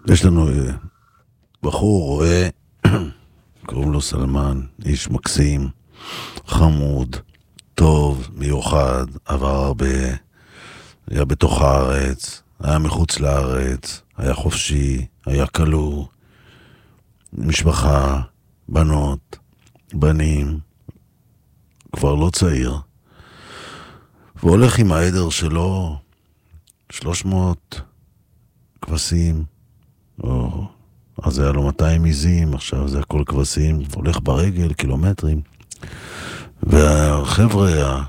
יש לנו בחור רואה, קוראים לו סלמן, איש מקסים, חמוד, טוב, מיוחד, עבר הרבה, היה בתוך הארץ, היה מחוץ לארץ, היה חופשי, היה כלוא, משפחה, בנות, בנים, כבר לא צעיר, והולך עם העדר שלו 300 כבשים, אז היה לו 200 עיזים, עכשיו זה הכל כבשים, הולך ברגל קילומטרים, והחבר'ה,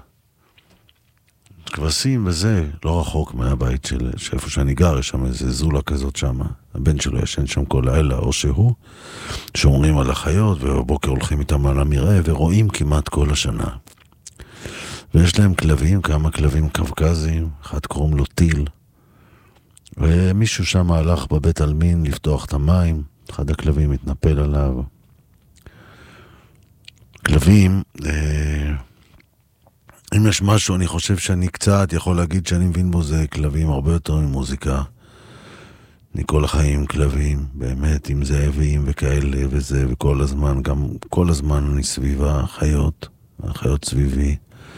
הכבשים וזה, לא רחוק מהבית שאיפה שאני גר, יש שם איזה זולה כזאת שם, הבן שלו ישן שם כל לילה, או שהוא, שומרים על החיות, ובבוקר הולכים איתם על המראה, ורואים כמעט כל השנה. ויש להם כלבים, כמה כלבים קווקזים, אחד קוראים לו טיל, ומישהו שם הלך בבית אלמין לפתוח את המים, אחד הכלבים התנפל עליו. כלבים, אם יש משהו, אני חושב שאני קצת יכול להגיד שאני מבין בו, זה כלבים הרבה יותר ממוזיקה. אני כל החיים עם כלבים, באמת, עם זאבים וכאלה וזה, וכל הזמן, גם כל הזמן אני סביבה, החיות סביבי.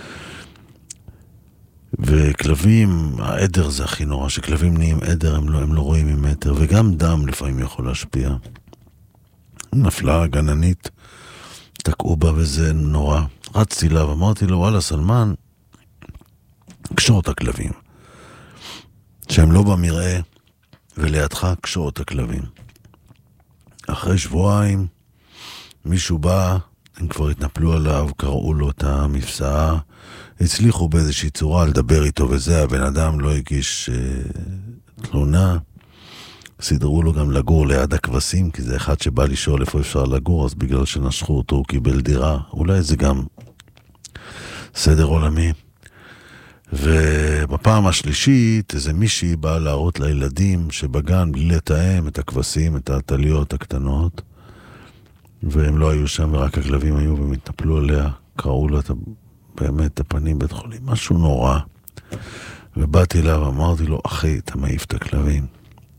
וכלבים, העדר זה הכי נורא, שכלבים נהיים עדר, הם לא רואים ממטר, וגם דם לפעמים יכול להשפיע. נפלה גננית, תקעו בה וזה נורא. רצתי לה ואמרתי לו, וואלה סלמן, קשור את הכלבים. שהם לא במראה, ולידך קשור את הכלבים. אחרי שבועיים, מישהו בא, הם כבר התנפלו עליו, קראו לו את המפסעה, הצליחו באיזושהי צורה לדבר איתו וזה, הבן אדם לא הגיש תלונה, סידרו לו גם לגור ליד הכבשים, כי זה אחד שבא לשאול איפה אפשר לגור, אז בגלל שנשכו אותו הוא קיבל דירה, אולי זה גם סדר עולמי. ובפעם השלישית איזה מישהי באה להראות לילדים שבגן בלי לתאם את הכבשים, את הטליות הקטנות, והם לא היו שם ורק הכלבים היו והם התנפלו עליה, קראו לה באמת את הפנים בית חולים, משהו נורא. ובאתי לה ואמרתי לו, אחי, אתה מעיף את הכלבים.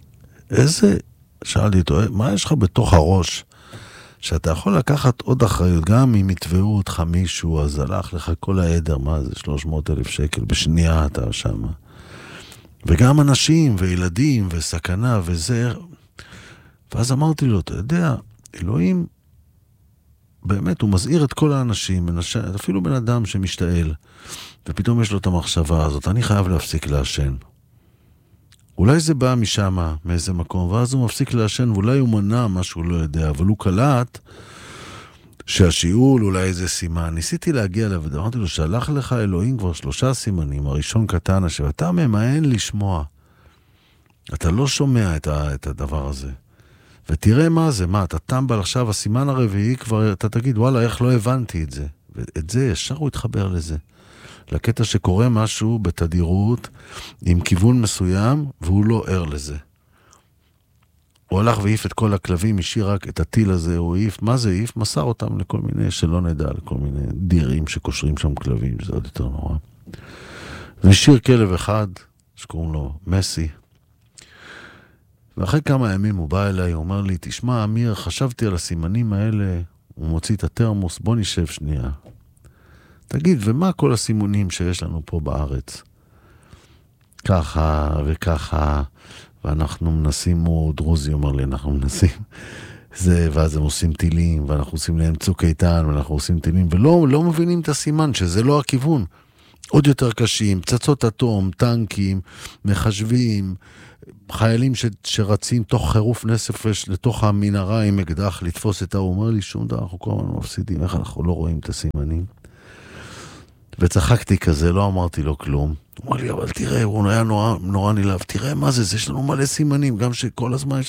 שאלתי אותו, מה יש לך בתוך הראש שאתה יכול לקחת עוד אחריות, גם אם יתבעו אותך מישהו, אז הלך לך כל העדר, מה זה, 300,000 שקל, בשנייה אתה שם. וגם אנשים וילדים וסכנה וזה. ואז אמרתי לו, אתה יודע, אלוהים, באמת, הוא מזהיר את כל האנשים, אפילו בן אדם שמשתעל, ופתאום יש לו את המחשבה הזאת, אני חייב להפסיק לעשן. אולי זה בא משם, מאיזה מקום, ואז הוא מפסיק לעשן, ואולי הוא מנע מה שהוא לא יודע, אבל הוא קלט שהשיעול אולי איזה סימן. ניסיתי להגיע אליו, ואמרתי לו, שלח לך אלוהים כבר 3 סימנים, הראשון קטן, אתה ממאן לשמוע. אתה לא שומע את הדבר הזה. ותראה מה זה, אתה טמבל עכשיו, הסימן הרביעי כבר, אתה תגיד, וואלה, איך לא הבנתי את זה? ואת זה ישר הוא התחבר לזה. לקטע שקורה משהו בתדירות עם כיוון מסוים, והוא לא ער לזה. הוא הלך והעיף את כל הכלבים, השאיר רק את הטיל הזה, הוא העיף, מה זה העיף? מסר אותם לכל מיני, שלא נדע, לכל מיני דירים שקושרים שם כלבים, שזה עוד יותר נורא. והשאיר כלב אחד, שקוראים לו מסי, ואחרי כמה ימים הוא בא אליי, הוא אומר לי, תשמע אמיר, חשבתי על הסימנים האלה, הוא מוציא את התרמוס, בוא נשב שנייה. תגיד, ומה כל הסימונים שיש לנו פה בארץ? ככה וככה, ואנחנו מנסים, הוא דרוזי אומר לי, אנחנו מנסים זה, ואז הם עושים טילים, ואנחנו עושים להם צוק איתן, ואנחנו עושים טילים, ולא מבינים את הסימן, שזה לא הכיוון. עוד יותר קשים, פצצות אטום, טנקים, מחשבים, חיילים שרצים תוך חירוף נפש לתוך המנהרה עם אקדח לתפוס את הוא אומר לי, שום דבר, אנחנו כל הזמן מפסידים, איך אנחנו לא רואים את הסימנים? וצחקתי כזה, לא אמרתי לו כלום. הוא אמר לי, אבל תראה, הוא היה נורא נלהב, תראה מה זה, יש לנו מלא סימנים, גם שכל הזמן יש